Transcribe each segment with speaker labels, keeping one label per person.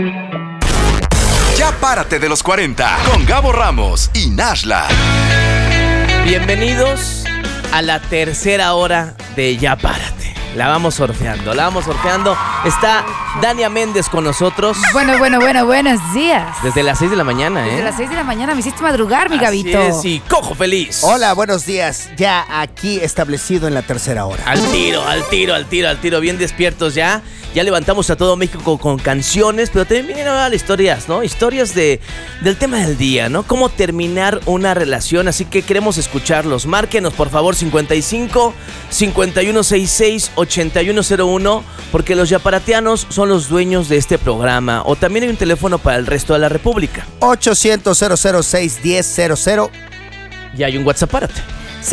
Speaker 1: Ya párate de los 40 con Gabo Ramos y Nashla.
Speaker 2: Bienvenidos a la tercera hora de Ya Párate. La vamos sorteando. Está Dania Méndez con nosotros.
Speaker 3: Buenos días.
Speaker 2: Desde las 6 de la mañana,
Speaker 3: Desde las 6 de la mañana me hiciste madrugar, mi Gabito.
Speaker 2: Así es, y Cojo Feliz.
Speaker 4: Hola, buenos días. Ya aquí establecido en la tercera hora.
Speaker 2: Al tiro, bien despiertos ya. Ya levantamos a todo México con canciones, pero también vienen ahora historias, ¿no? Historias del tema del día, ¿no? Cómo terminar una relación, así que queremos escucharlos. Márquenos, por favor, 55 5166 8101, porque los yaparatianos son los dueños de este programa. O también hay un teléfono para el resto de la República.
Speaker 4: 800-006-1000.
Speaker 2: Y hay un WhatsApp, párate.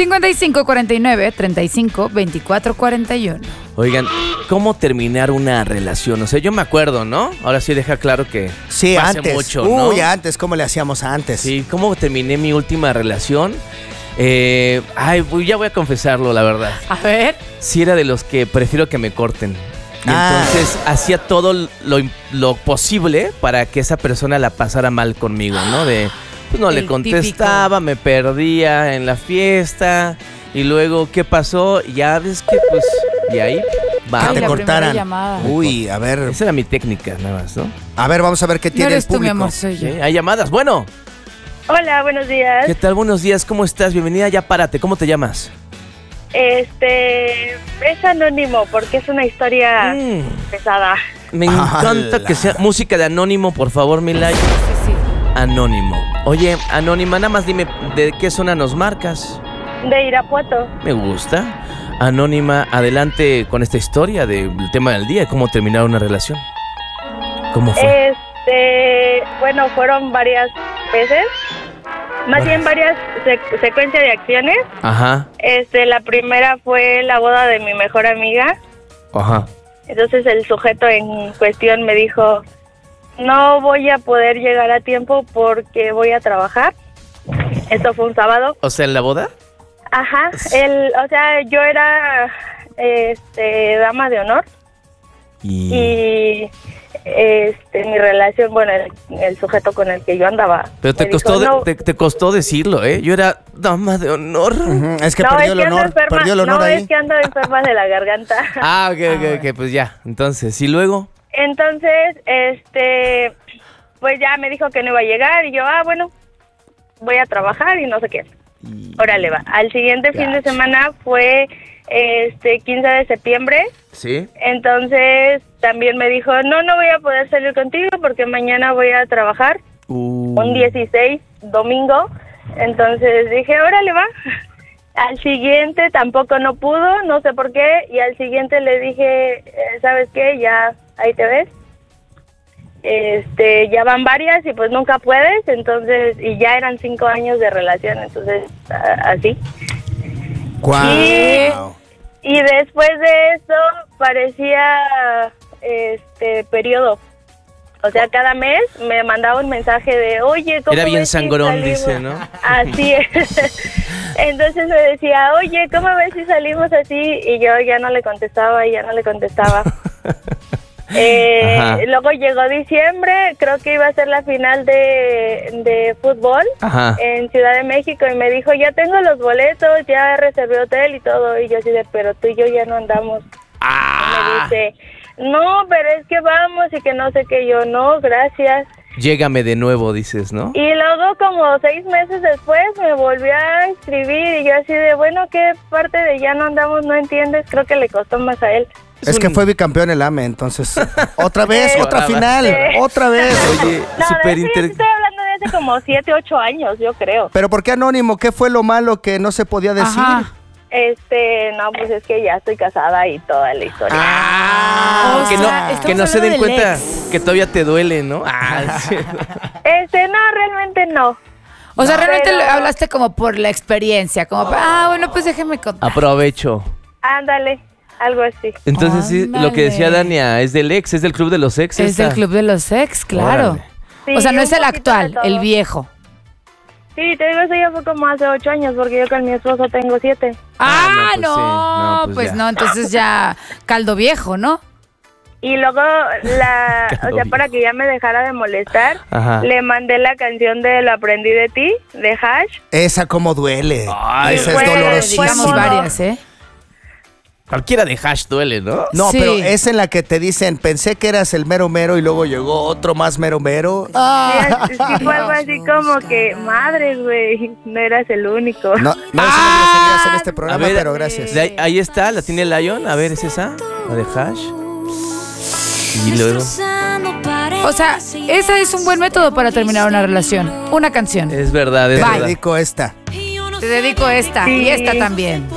Speaker 3: 5549-35-2441.
Speaker 2: Oigan, ¿cómo terminar una relación? O sea, yo me acuerdo, ¿no? Ahora sí deja claro que
Speaker 4: sí,
Speaker 2: hace
Speaker 4: antes.
Speaker 2: mucho, ¿no?
Speaker 4: Antes, ¿cómo le hacíamos antes?
Speaker 2: Sí, ¿cómo terminé mi última relación? Ya voy a confesarlo, la verdad.
Speaker 3: A ver.
Speaker 2: Sí, era de los que prefiero que me corten. Y entonces hacía todo lo posible para que esa persona la pasara mal conmigo, ¿no? Pues no le contestaba, típico. Me perdía en la fiesta. Y luego, ¿qué pasó? Ya ves que, pues, y ahí va.
Speaker 4: Que te cortaran.
Speaker 3: Uy,
Speaker 4: a ver.
Speaker 2: Esa era mi técnica, nada más, ¿no?
Speaker 4: A ver, vamos a ver qué tiene el público.
Speaker 3: Tú, mi amor, soy yo.
Speaker 2: ¿Sí? Hay llamadas. Bueno.
Speaker 5: Hola, buenos días.
Speaker 2: ¿Qué tal? Buenos días, ¿cómo estás? Bienvenida, ya párate. ¿Cómo te llamas?
Speaker 5: Es anónimo porque es una historia pesada.
Speaker 2: Me encanta que sea música de Anónimo, por favor, Milay.
Speaker 3: Sí.
Speaker 2: Anónimo. Oye, Anónima, nada más dime, ¿de qué zona nos marcas?
Speaker 5: De Irapuato.
Speaker 2: Me gusta. Anónima, adelante con esta historia del tema del día, cómo terminar una relación. ¿Cómo fue?
Speaker 5: Bueno, fueron varias veces. Más bien varias secuencias de acciones.
Speaker 2: Ajá.
Speaker 5: La primera fue la boda de mi mejor amiga.
Speaker 2: Ajá.
Speaker 5: Entonces el sujeto en cuestión me dijo, no voy a poder llegar a tiempo porque voy a trabajar. Esto fue un sábado.
Speaker 2: O sea, ¿en la boda?
Speaker 5: Ajá. Yo era dama de honor. Y mi relación, bueno, el sujeto con el que yo andaba.
Speaker 2: Pero te costó decirlo, ¿eh? Yo era dama de honor.
Speaker 4: Es que perdió el honor. Perdió el honor ahí.
Speaker 5: No, es que ando enferma de la garganta.
Speaker 2: Ok, pues ya. Entonces, ¿y luego?
Speaker 5: Entonces, pues ya me dijo que no iba a llegar y yo, bueno, voy a trabajar y no sé qué. Órale, va. Al siguiente fin de semana fue 15 de septiembre.
Speaker 2: Sí.
Speaker 5: Entonces también me dijo, no voy a poder salir contigo porque mañana voy a trabajar. Un 16, domingo. Entonces dije, órale, va. Al siguiente tampoco no pudo, no sé por qué. Y al siguiente le dije, ¿sabes qué? Ya, ahí te ves. Ya van varias y pues nunca puedes. Entonces, y ya eran 5 años de relación. Entonces, así.
Speaker 4: Wow.
Speaker 5: Y después de eso parecía periodo. O sea, cada mes me mandaba un mensaje de, oye, ¿cómo
Speaker 2: era bien
Speaker 5: ves
Speaker 2: sangrón,
Speaker 5: si
Speaker 2: dice, ¿no?
Speaker 5: Así es. Entonces me decía, oye, ¿cómo ves si salimos así? Y yo ya no le contestaba. Luego llegó diciembre, creo que iba a ser la final de fútbol. Ajá. En Ciudad de México y me dijo, ya tengo los boletos, ya reservé hotel y todo. Y yo así de, pero tú y yo ya no andamos. Y me dice, no, pero es que vamos y que no sé qué. Yo, no, gracias.
Speaker 2: Llégame de nuevo, dices, ¿no?
Speaker 5: Y luego como 6 meses después me volvió a escribir y yo así de, bueno, ¿qué parte de ya no andamos no entiendes? Creo que le costó más a él.
Speaker 4: Es que fue bicampeón el AME, entonces otra vez, otra final, otra vez.
Speaker 2: Oye, súper interesante.
Speaker 5: Estoy hablando de hace como 7, 8 años, yo creo.
Speaker 4: ¿Pero por qué anónimo? ¿Qué fue lo malo que no se podía decir?
Speaker 3: Ajá.
Speaker 5: No, pues es que ya estoy casada y toda la historia.
Speaker 2: Que no se den cuenta que todavía te duele, ¿no?
Speaker 5: Sí. No, realmente no.
Speaker 3: O sea, realmente hablaste como por la experiencia, como, bueno, pues déjeme contar.
Speaker 2: Aprovecho.
Speaker 5: Ándale. Algo así.
Speaker 2: Entonces, sí, lo que decía Dania, es del ex, es del club de los ex.
Speaker 3: Es del club de los ex, claro.
Speaker 5: Sí,
Speaker 3: o sea, no es el actual, el viejo.
Speaker 5: Sí, te digo, eso ya fue como hace 8 años, porque yo con mi esposo tengo 7.
Speaker 3: No, pues no, entonces ya caldo viejo, ¿no?
Speaker 5: Y luego, o sea, para que ya me dejara de molestar, le mandé la canción de Lo aprendí de ti, de Hash.
Speaker 4: Esa como duele.
Speaker 2: Ay,
Speaker 4: esa es dolorosísima.
Speaker 3: Digamos varias, ¿eh?
Speaker 2: Cualquiera de Hash duele, ¿no?
Speaker 4: No,
Speaker 3: Sí.
Speaker 4: pero es en la que te dicen, pensé que eras el mero mero y luego llegó otro más mero mero.
Speaker 5: Sí, fue algo así como que, madre, güey, no eras el único.
Speaker 4: No, eso no lo serías en este programa,
Speaker 2: A ver,
Speaker 4: pero gracias.
Speaker 2: Ahí está, la tiene Lion. A ver, ¿es esa? La de Hash. Y luego.
Speaker 3: O sea, ese es un buen método para terminar una relación. Una canción.
Speaker 2: Es verdad, es
Speaker 4: Te
Speaker 2: verdad.
Speaker 4: dedico esta.
Speaker 3: Te dedico esta y esta también.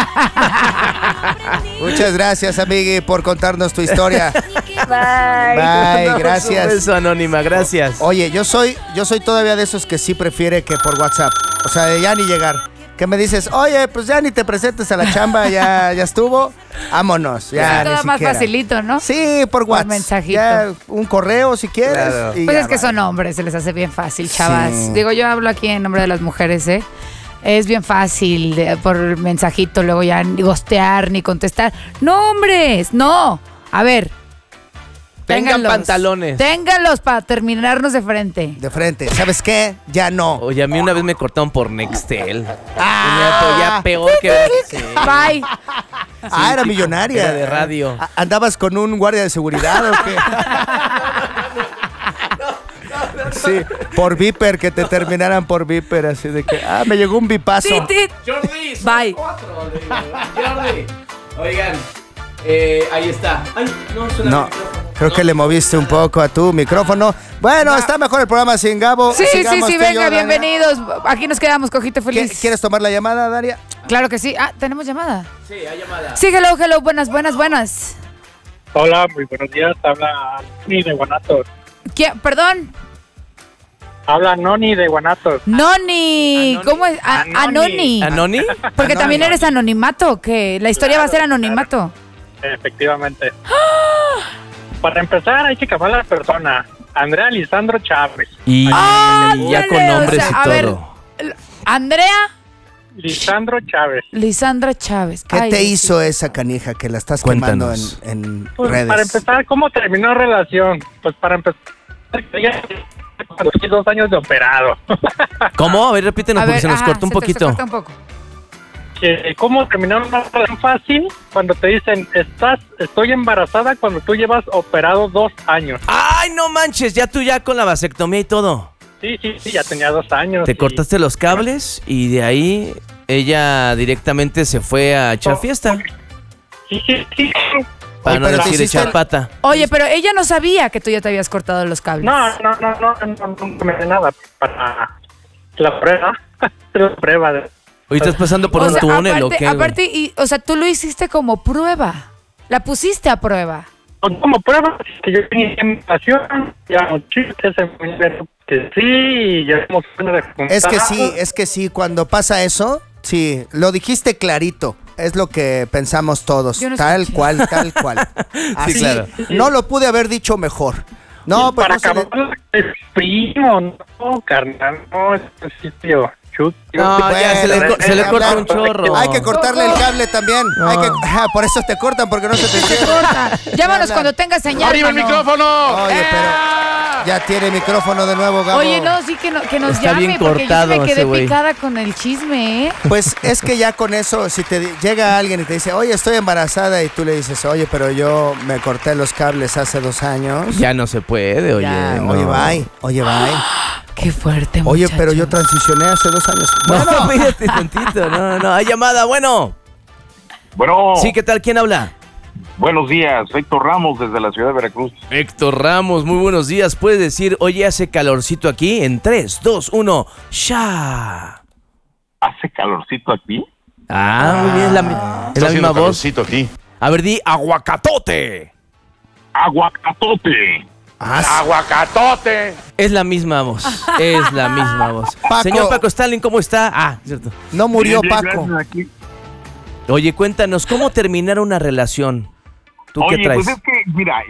Speaker 4: Muchas gracias, amigui, por contarnos tu historia.
Speaker 5: Bye.
Speaker 4: Bye, gracias.
Speaker 2: Un beso, Anónima, gracias.
Speaker 4: Oye, yo soy todavía de esos que sí prefiere que por WhatsApp. O sea, de ya ni llegar. Que me dices, oye, pues ya ni te presentes a la chamba, ya estuvo. Vámonos, ya.
Speaker 3: Es todo
Speaker 4: ni
Speaker 3: más
Speaker 4: siquiera.
Speaker 3: facilito, ¿no?
Speaker 4: Sí, por WhatsApp.
Speaker 3: mensajito.
Speaker 4: Ya, un correo si quieres.
Speaker 2: Claro.
Speaker 4: Y
Speaker 3: Pues
Speaker 4: ya
Speaker 3: es que
Speaker 4: va.
Speaker 3: son hombres, se les hace bien fácil, chavas.
Speaker 4: Sí.
Speaker 3: Digo, yo hablo aquí en nombre de las mujeres, ¿eh? Es bien fácil por mensajito, luego ya ni gostear ni contestar. No, hombres, no. A ver.
Speaker 2: Tengan
Speaker 3: ténganlos.
Speaker 2: pantalones.
Speaker 3: Ténganlos para terminarnos de frente.
Speaker 4: De frente. ¿Sabes qué? Ya no.
Speaker 2: Oye, a mí una vez me cortaron por Nextel.
Speaker 4: Ah.
Speaker 2: Ya peor que... Sí.
Speaker 3: Bye.
Speaker 4: Era millonaria.
Speaker 2: Era de radio.
Speaker 4: ¿Andabas con un guardia de seguridad o qué? Sí, por Viper, que te terminaran por Viper, así de que, me llegó un bipazo.
Speaker 2: Jordi,
Speaker 3: Bye.
Speaker 2: Jordi. Oigan, ahí está. Ay, no, suena
Speaker 4: No, creo que le moviste un poco a tu micrófono. Bueno, está mejor el programa sin Gabo.
Speaker 3: Sí,
Speaker 4: Sigamos tú y yo,
Speaker 3: venga,
Speaker 4: Dania.
Speaker 3: bienvenidos. Aquí nos quedamos, cojito feliz.
Speaker 4: ¿Quieres tomar la llamada, Daria?
Speaker 3: Claro que sí. ¿Tenemos llamada?
Speaker 2: Sí, hay llamada.
Speaker 3: Sí, hello, buenas.
Speaker 6: Hola, muy buenos días. Habla Noni de Guanatos.
Speaker 3: Perdón,
Speaker 6: Habla Noni de Guanatos.
Speaker 3: Noni. ¿Cómo es? Anoni.
Speaker 2: ¿Anoni?
Speaker 3: Porque también eres anonimato, que la historia va a ser anonimato.
Speaker 6: Efectivamente. Para empezar, hay que cambiar la persona. Andrea Lisandro Chávez.
Speaker 2: Y
Speaker 3: ¡Ándale!
Speaker 2: ya con nombres
Speaker 3: O sea,
Speaker 2: y
Speaker 3: a
Speaker 2: todo.
Speaker 3: ver, Andrea
Speaker 6: Lisandro Chávez.
Speaker 3: Lisandra Chávez.
Speaker 4: ¿Qué
Speaker 3: Ay,
Speaker 4: te
Speaker 3: Dios.
Speaker 4: hizo esa canija que la estás
Speaker 2: Cuéntanos.
Speaker 4: quemando en
Speaker 6: Pues,
Speaker 4: redes?
Speaker 6: para empezar, ¿cómo terminó la relación? Pues para empezar, cuando fui 2 años de operado.
Speaker 2: ¿Cómo? A ver, repítenos
Speaker 3: A
Speaker 2: porque
Speaker 3: ver,
Speaker 2: se nos
Speaker 3: ajá,
Speaker 2: cortó un
Speaker 3: se te
Speaker 2: poquito.
Speaker 3: corta un poco.
Speaker 6: ¿Cómo terminó una relación fácil? Cuando te dicen, estoy embarazada cuando tú llevas operado 2 años.
Speaker 2: ¡Ay, no manches! Ya tú ya con la vasectomía y todo.
Speaker 6: Sí, ya tenía 2 años.
Speaker 2: Te cortaste los cables y de ahí ella directamente se fue a echar fiesta.
Speaker 6: Sí.
Speaker 2: Para no
Speaker 4: pero te
Speaker 2: decir
Speaker 4: hiciste
Speaker 2: echar
Speaker 4: el-
Speaker 2: pata.
Speaker 3: Oye, pero ella no sabía que tú ya te habías cortado los cables.
Speaker 6: No me dio nada para la prueba. La prueba de...
Speaker 2: Hoy estás pasando por
Speaker 3: O
Speaker 2: un
Speaker 3: sea,
Speaker 2: túnel o qué.
Speaker 3: aparte, o sea, tú lo hiciste como prueba. La pusiste a prueba.
Speaker 6: Como prueba que yo tenía invitación, ya chistes, que sí, y ya hemos
Speaker 4: Es que sí, cuando pasa eso, sí, lo dijiste clarito. Es lo que pensamos todos.
Speaker 3: Yo no
Speaker 4: Tal
Speaker 3: escuché.
Speaker 4: cual. Así,
Speaker 2: claro.
Speaker 4: no lo pude haber dicho mejor. No, pues
Speaker 6: para
Speaker 4: no se le-
Speaker 6: acabar el primo, no, carnal, no, es principio.
Speaker 2: No, ya se le corta un chorro.
Speaker 4: Hay que cortarle el cable también. Por eso te cortan, porque no se te cierra.
Speaker 3: Corta. Llámanos cuando tengas señal.
Speaker 7: ¡Arriba el
Speaker 3: mano.
Speaker 7: micrófono!
Speaker 4: Oye, pero ya tiene micrófono de nuevo, Gabo.
Speaker 3: Oye, no, sí que nos
Speaker 2: Está
Speaker 3: llame,
Speaker 2: bien
Speaker 3: porque yo
Speaker 2: cortado
Speaker 3: sí me
Speaker 2: ese
Speaker 3: quedé
Speaker 2: güey.
Speaker 3: picada con el chisme, ¿eh?
Speaker 4: Pues es que ya con eso, si te llega alguien y te dice, oye, estoy embarazada, y tú le dices, oye, pero yo me corté los cables hace 2 años.
Speaker 2: Ya no se puede, oye.
Speaker 4: Ya,
Speaker 2: no.
Speaker 4: oye, bye.
Speaker 3: Qué fuerte,
Speaker 4: Oye,
Speaker 3: muchacho.
Speaker 4: pero yo transicioné hace 2 años.
Speaker 2: No, fíjate tantito. No. Hay llamada, bueno.
Speaker 7: Bueno,
Speaker 2: Sí, ¿qué tal? ¿Quién habla?
Speaker 7: buenos días. Héctor Ramos desde la ciudad de Veracruz.
Speaker 2: Héctor Ramos, muy buenos días. Puedes decir, oye, hace calorcito aquí en 3, 2, 1, ¡ya!
Speaker 7: ¿Hace calorcito aquí?
Speaker 2: Muy bien, es la misma voz.
Speaker 7: aquí.
Speaker 2: A ver, di aguacatote.
Speaker 7: Aguacatote.
Speaker 8: ¡Aguacatote!
Speaker 2: Es la misma voz. Es la misma voz.
Speaker 4: Paco.
Speaker 2: Señor Paco Stalin, ¿cómo está? Cierto.
Speaker 4: No murió
Speaker 7: Bien,
Speaker 4: Paco.
Speaker 7: gracias, aquí.
Speaker 2: Oye, cuéntanos, ¿cómo terminar una relación? ¿Tú qué
Speaker 7: Oye,
Speaker 2: traes?
Speaker 7: pues es que, mira,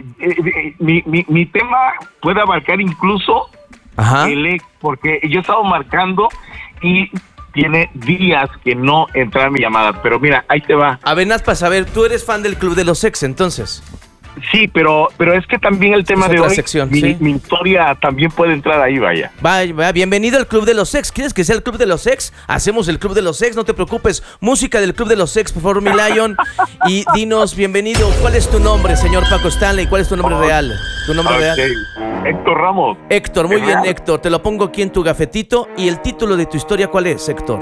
Speaker 7: mi tema puede abarcar incluso
Speaker 2: Ajá.
Speaker 7: el ex, porque yo he estado marcando y tiene días que no entra mi llamada. Pero mira, ahí te va.
Speaker 2: A ver, Naz, para saber, tú eres fan del Club de los Ex, entonces.
Speaker 7: Sí, pero es que también el tema
Speaker 2: es
Speaker 7: de
Speaker 2: otra
Speaker 7: hoy,
Speaker 2: sección,
Speaker 7: mi
Speaker 2: ¿sí?
Speaker 7: historia también puede entrar ahí, vaya.
Speaker 2: Vaya, bienvenido al Club de los Ex. ¿Quieres que sea el Club de los Ex? Hacemos el Club de los Ex, no te preocupes. Música del Club de los Ex, por favor, mi Lion. Y dinos, bienvenido, ¿cuál es tu nombre, señor Paco Stanley? ¿Cuál es tu nombre real? ¿Tu nombre real?
Speaker 7: Héctor Ramos.
Speaker 2: Héctor, muy bien,
Speaker 7: real?
Speaker 2: Héctor. Te lo pongo aquí en tu gafetito. ¿Y el título de tu historia cuál es, Héctor?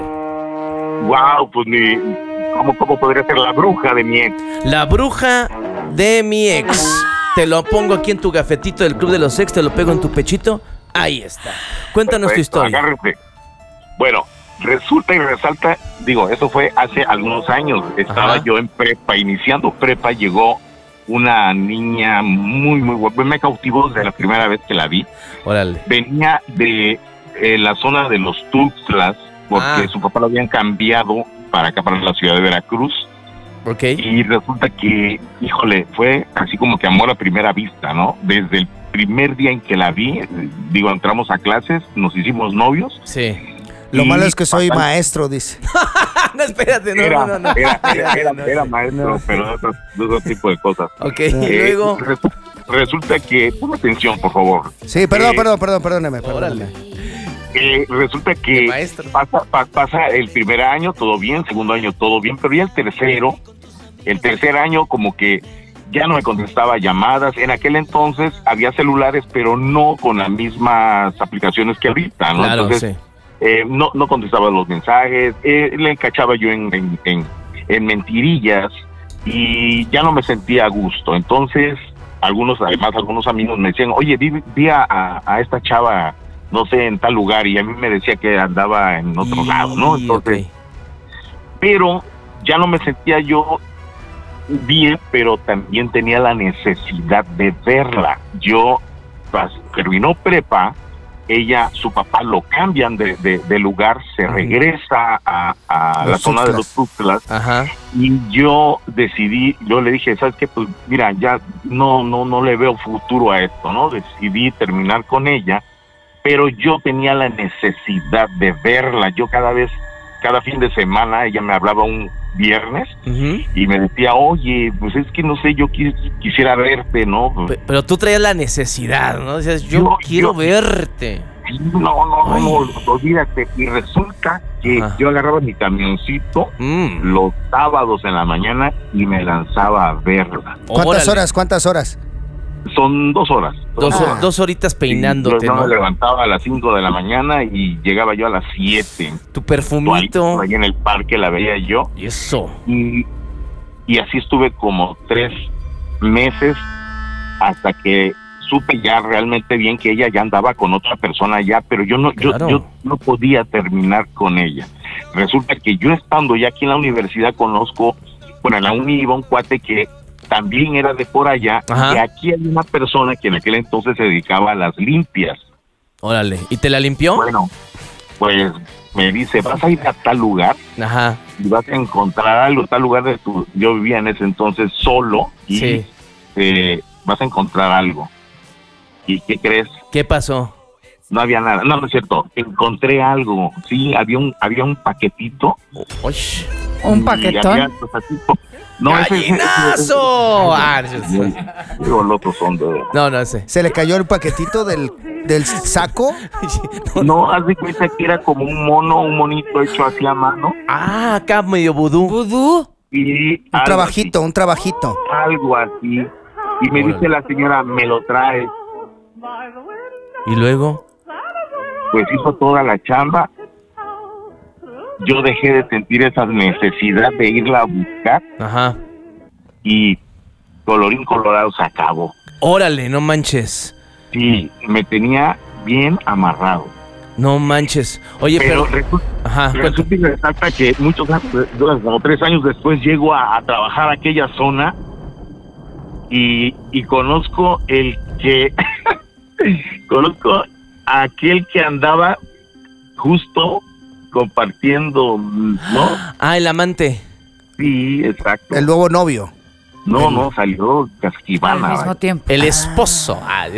Speaker 7: Wow, pues ¿cómo podría ser? La bruja de mi ex.
Speaker 2: La bruja de mi ex. Te lo pongo aquí en tu gafetito del Club de los Ex, te lo pego en tu pechito. Ahí está. Cuéntanos tu historia.
Speaker 7: Agárrate. Bueno, resulta y resalta, eso fue hace algunos años. Estaba yo en prepa, iniciando prepa, llegó una niña muy, muy guapa. Me cautivó desde la primera vez que la vi.
Speaker 2: Órale.
Speaker 7: Venía de la zona de los Tuxtlas, porque su papá lo habían cambiado para acá, para la ciudad de Veracruz.
Speaker 2: Okay.
Speaker 7: Y resulta que, híjole, fue así como que amor a primera vista, ¿no? Desde el primer día en que la vi, entramos a clases, nos hicimos novios.
Speaker 2: Sí.
Speaker 4: Lo malo es que soy maestro, dice.
Speaker 2: No, espérate, no.
Speaker 7: Era maestro, pero de otro tipo de cosas.
Speaker 2: Ok, y luego...
Speaker 7: Resulta que... Pon atención, por favor.
Speaker 4: Sí, perdóneme.
Speaker 2: Órale.
Speaker 7: Resulta que pasa el primer año, todo bien, segundo año, todo bien, pero ya el tercer año como que ya no me contestaba llamadas. En aquel entonces había celulares, pero no con las mismas aplicaciones que ahorita, ¿no?
Speaker 2: Claro,
Speaker 7: entonces,
Speaker 2: sí.
Speaker 7: No contestaba los mensajes, le encachaba yo en mentirillas y ya no me sentía a gusto. Entonces, algunos amigos me decían, oye, vi a esta chava, no sé, en tal lugar, y a mí me decía que andaba en otro lado, ¿no? Entonces, pero ya no me sentía yo bien, pero también tenía la necesidad de verla. Yo terminó prepa, su papá lo cambian de lugar, se regresa a la zona de los Tuxtlas, y yo le dije, ¿sabes qué? Pues mira, ya no le veo futuro a esto, ¿no? Decidí terminar con ella, pero yo tenía la necesidad de verla. Yo cada fin de semana, ella me hablaba un viernes y me decía, oye, pues es que no sé, yo quisiera verte, ¿no?
Speaker 2: Pero tú traías la necesidad, ¿no? Decías, yo quiero verte.
Speaker 7: No, olvídate. Y resulta que yo agarraba mi camioncito los sábados en la mañana y me lanzaba a verla.
Speaker 4: ¿Cuántas horas?
Speaker 7: Son 2 horas.
Speaker 2: 2 horitas peinándote,
Speaker 7: yo
Speaker 2: ¿no?
Speaker 7: me levantaba a las 5 de la mañana y llegaba yo a las 7.
Speaker 2: Tu perfumito.
Speaker 7: Ahí en el parque la veía yo.
Speaker 2: Y eso.
Speaker 7: Y así estuve como 3 meses hasta que supe ya realmente bien que ella ya andaba con otra persona ya, pero yo no podía terminar con ella. Resulta que yo estando ya aquí en la universidad en la uni iba un cuate que también era de por allá, y aquí hay una persona que en aquel entonces se dedicaba a las limpias.
Speaker 2: Órale, ¿y te la limpió?
Speaker 7: Bueno, pues me dice, vas a ir a tal lugar y vas a encontrar algo, tal lugar yo vivía en ese entonces solo y vas a encontrar algo. ¿Y qué crees?
Speaker 2: ¿Qué pasó?
Speaker 7: No había nada, no es cierto, encontré algo, sí, había un paquetito.
Speaker 3: ¿Un paquetón?
Speaker 2: ¡Gallinazo!
Speaker 7: Los locos son de...
Speaker 2: No sé.
Speaker 4: ¿Se le cayó el paquetito del saco?
Speaker 7: No, haz de cuenta que era como un monito hecho así a mano.
Speaker 2: Acá medio vudú.
Speaker 3: ¿Vudú?
Speaker 7: Y
Speaker 4: un trabajito.
Speaker 7: Algo así. Y me dice la señora, me lo trae.
Speaker 2: ¿Y luego?
Speaker 7: Pues hizo toda la chamba. Yo dejé de sentir esa necesidad de irla a buscar. Y colorín colorado se acabó.
Speaker 2: Órale, no manches.
Speaker 7: Sí, me tenía bien amarrado.
Speaker 2: No manches. Oye, pero
Speaker 7: resulta y resalta que como 3 años después llego a trabajar a aquella zona y conozco conozco a aquel que andaba justo compartiendo, ¿no?
Speaker 2: El amante.
Speaker 7: Sí, exacto.
Speaker 4: El nuevo novio.
Speaker 7: No, salió casquivana.
Speaker 3: Al mismo tiempo.
Speaker 2: El esposo.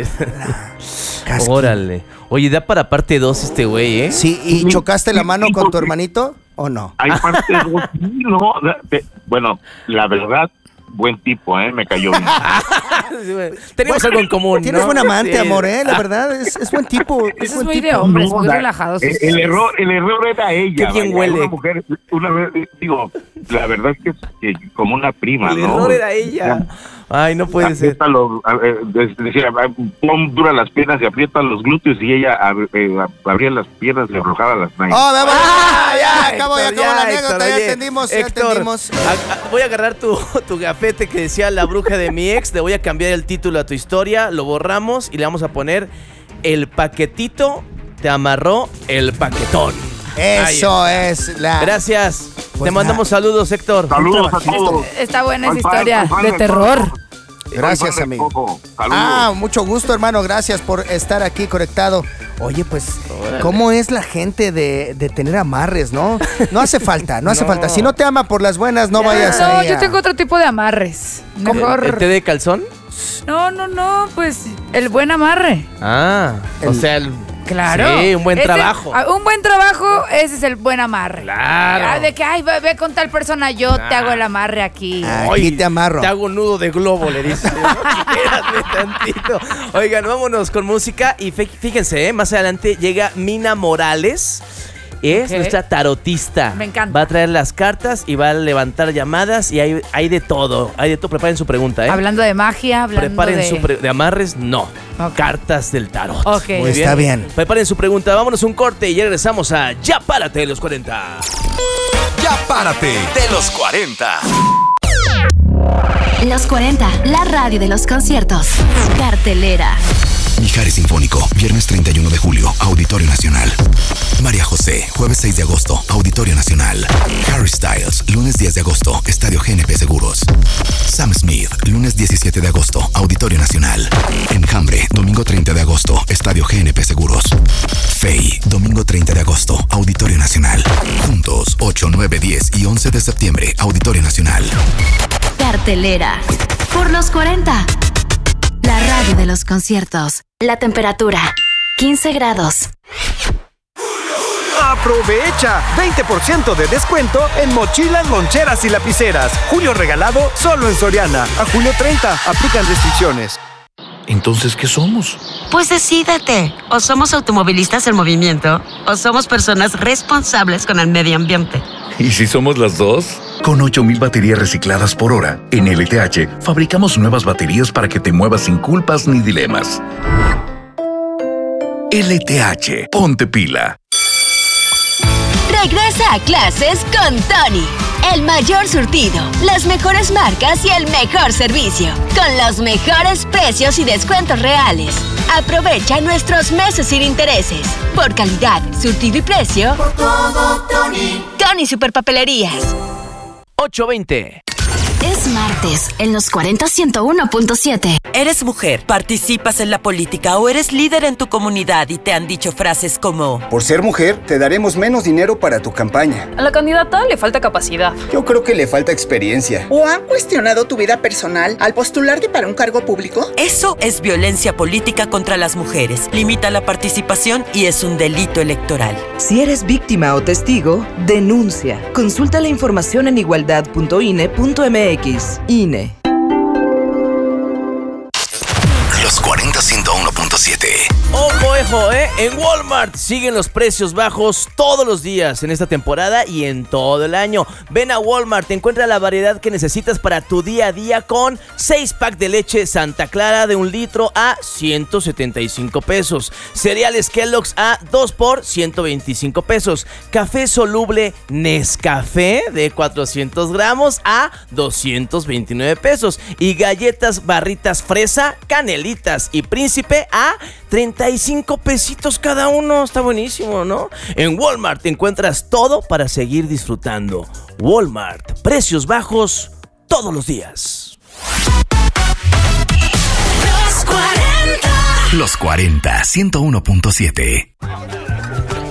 Speaker 2: Órale. Oye, da para parte 2 este güey, ¿eh?
Speaker 4: Sí, ¿y chocaste la mano con tu hermanito o no?
Speaker 7: Hay parte 2, sí, no. Bueno, la verdad, buen tipo, me cayó bien.
Speaker 2: Tenemos algo en común,
Speaker 4: Tienes
Speaker 2: ¿no?
Speaker 4: buen amante,
Speaker 2: Sí.
Speaker 4: amor, la verdad, es buen tipo.
Speaker 3: Eso es muy de hombres, muy relajados.
Speaker 7: El error era ella.
Speaker 2: Qué bien huele.
Speaker 7: Una mujer, una vez, digo, la verdad es que es como una prima,
Speaker 2: El
Speaker 7: ¿no?
Speaker 2: error era ella. Ay, no puede ser.
Speaker 7: Decía, pon duras las piernas y aprieta los glúteos, y ella abría las piernas y aflojaba las nalgas.
Speaker 4: ¡Oh, vamos! Ya acabó la anécdota, ya entendimos.
Speaker 2: Voy a agarrar tu gafete que decía La bruja de mi ex, le voy a cambiar el título a tu historia, lo borramos y le vamos a poner El paquetito te amarró el paquetón.
Speaker 4: Eso es la...
Speaker 2: Gracias.
Speaker 4: Pues
Speaker 2: te mandamos saludos, Héctor.
Speaker 7: Saludos a todos.
Speaker 3: Está buena esa historia de terror.
Speaker 4: Gracias, amigo. Mucho gusto, hermano. Gracias por estar aquí conectado. Oye, pues, ¿cómo es la gente de tener amarres, no? No hace falta, no hace falta. Si no te ama por las buenas, no vayas a...
Speaker 3: No, yo tengo otro tipo de amarres. Mejor...
Speaker 2: ¿El té de calzón?
Speaker 3: No, pues, el buen amarre.
Speaker 2: O sea,
Speaker 3: claro.
Speaker 2: Sí, un buen trabajo.
Speaker 3: Un buen trabajo, ese es el buen amarre.
Speaker 2: Claro.
Speaker 3: De que, ve con tal persona, yo te hago el amarre aquí.
Speaker 4: Aquí te amarro.
Speaker 2: Te hago un nudo de globo, le dice. Espérate tantito. Oigan, vámonos con música. Y fíjense, más adelante llega Mina Morales. Es nuestra tarotista.
Speaker 3: Me encanta.
Speaker 2: Va a traer las cartas y va a levantar llamadas y hay de todo. Hay de todo. Preparen su pregunta,
Speaker 3: Hablando de magia,
Speaker 2: de amarres, no. Okay. Cartas del tarot.
Speaker 3: Okay.
Speaker 2: Muy
Speaker 4: Está bien.
Speaker 2: Preparen su pregunta. Vámonos un corte y ya regresamos a Ya Párate de los 40.
Speaker 1: Ya Párate de los 40.
Speaker 9: Los 40, la radio de los conciertos. Cartelera.
Speaker 10: Mijares Sinfónico, viernes 31 de julio, Auditorio Nacional. María José, jueves 6 de agosto, Auditorio Nacional. Harry Styles, lunes 10 de agosto, Estadio GNP Seguros. Sam Smith, lunes 17 de agosto, Auditorio Nacional. Enjambre, domingo 30 de agosto, Estadio GNP Seguros. Faye, domingo 30 de agosto, Auditorio Nacional. Juntos, 8, 9, 10 y 11 de septiembre, Auditorio Nacional.
Speaker 9: Cartelera. Por los 40. La radio de los conciertos. La temperatura, 15 grados.
Speaker 11: Aprovecha 20% de descuento en mochilas, loncheras y lapiceras. Julio regalado solo en Soriana. A julio 30, aplican restricciones.
Speaker 8: Entonces, ¿qué somos?
Speaker 12: Pues decídete. O somos automovilistas en movimiento, o somos personas responsables con el medio ambiente.
Speaker 8: ¿Y si somos las dos?
Speaker 10: Con 8,000 baterías recicladas por hora, en LTH fabricamos nuevas baterías para que te muevas sin culpas ni dilemas. LTH, ponte pila.
Speaker 9: Regresa a clases con Tony. El mayor surtido, las mejores marcas y el mejor servicio. Con los mejores precios y descuentos reales. Aprovecha nuestros meses sin intereses. Por calidad, surtido y precio. Por todo, Tony. Tony Superpapelerías.
Speaker 2: 8:20.
Speaker 9: Es martes, en los 40 101.7.
Speaker 13: Eres mujer, participas en la política o eres líder en tu comunidad y te han dicho frases como:
Speaker 14: por ser mujer, te daremos menos dinero para tu campaña.
Speaker 15: A la candidata le falta capacidad.
Speaker 14: Yo creo que le falta experiencia.
Speaker 16: ¿O han cuestionado tu vida personal al postularte para un cargo público?
Speaker 13: Eso es violencia política contra las mujeres. Limita la participación y es un delito electoral.
Speaker 17: Si eres víctima o testigo, denuncia. Consulta la información en igualdad.ine.mx. INE.
Speaker 10: Los 40 101.7.
Speaker 2: Ojo, en Walmart siguen los precios bajos todos los días en esta temporada y en todo el año. Ven a Walmart, encuentra la variedad que necesitas para tu día a día con 6 packs de leche Santa Clara de 1 litro a 175 pesos. Cereales Kellogg's a 2 por 125 pesos. Café soluble Nescafé de 400 gramos a 229 pesos. Y galletas barritas fresa, canelitas y príncipe a 35 pesitos cada uno. Está buenísimo, ¿no? En Walmart encuentras todo para seguir disfrutando. Walmart, precios bajos todos los días.
Speaker 10: Los 40 101.7.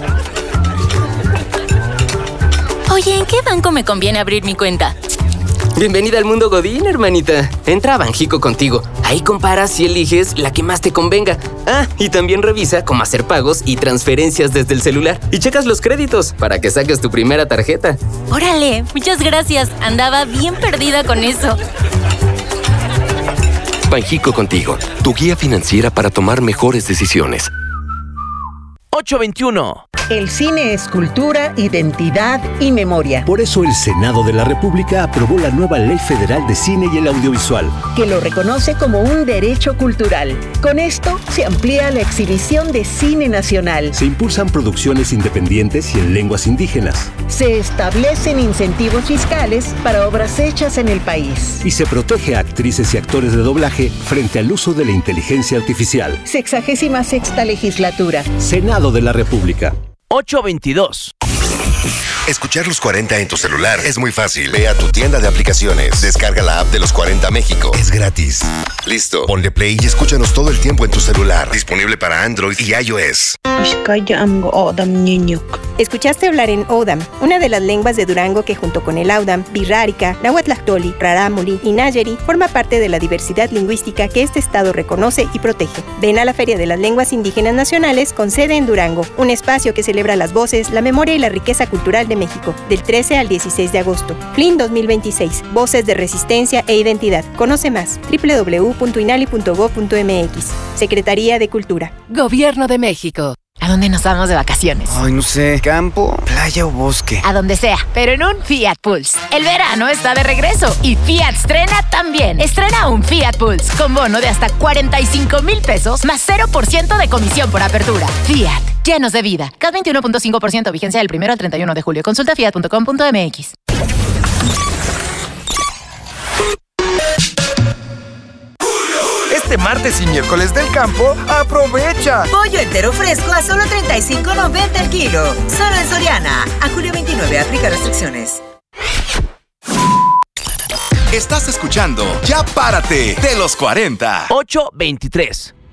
Speaker 18: Oye, ¿en qué banco me conviene abrir mi cuenta? Bienvenida al mundo Godín, hermanita. Entra a Banjico Contigo. Ahí comparas y eliges la que más te convenga. Ah, y también revisa cómo hacer pagos y transferencias desde el celular. Y checas los créditos para que saques tu primera tarjeta.
Speaker 19: ¡Órale! Muchas gracias. Andaba bien perdida con eso.
Speaker 20: Banjico Contigo, tu guía financiera para tomar mejores decisiones.
Speaker 2: 821.
Speaker 21: El cine es cultura, identidad y memoria.
Speaker 22: Por eso el Senado de la República aprobó la nueva Ley Federal de Cine y el Audiovisual,
Speaker 21: que lo reconoce como un derecho cultural. Con esto se amplía la exhibición de cine nacional.
Speaker 22: Se impulsan producciones independientes y en lenguas indígenas.
Speaker 21: Se establecen incentivos fiscales para obras hechas en el país.
Speaker 22: Y se protege a actrices y actores de doblaje frente al uso de la inteligencia artificial.
Speaker 21: 66ª legislatura.
Speaker 22: Senado de la República.
Speaker 2: 822.
Speaker 23: Escuchar los 40 en tu celular es muy fácil. Ve a tu tienda de aplicaciones. Descarga la app de los 40 México. Es gratis. Listo. Ponle play y escúchanos todo el tiempo en tu celular. Disponible para Android y iOS.
Speaker 24: Escuchaste hablar en Odam, una de las lenguas de Durango que junto con el Audam, Birrárica, Nahuatlactoli, Rarámuri y Nayeri forma parte de la diversidad lingüística que este estado reconoce y protege. Ven a la Feria de las Lenguas Indígenas Nacionales con sede en Durango, un espacio que celebra las voces, la memoria y la riqueza cultural de México, del 13 al 16 de agosto. FLIN 2026, Voces de Resistencia e Identidad. Conoce más, www.inali.gov.mx. Secretaría de Cultura.
Speaker 25: Gobierno de México.
Speaker 26: ¿A dónde nos vamos de vacaciones?
Speaker 27: Ay, no sé, campo, playa o bosque.
Speaker 26: A donde sea, pero en un Fiat Pulse. El verano está de regreso y Fiat estrena también. Estrena un Fiat Pulse con bono de hasta 45,000 pesos más 0% de comisión por apertura. Fiat, llenos de vida. CAT 21.5%, vigencia del 1 al 31 de julio. Consulta fiat.com.mx.
Speaker 11: Este martes y miércoles del campo, ¡aprovecha!
Speaker 28: Pollo entero fresco a solo $35.90 el kilo. Solo en Soriana. A julio 29, aplica restricciones.
Speaker 1: Estás escuchando Ya Párate de los 40.
Speaker 2: 823.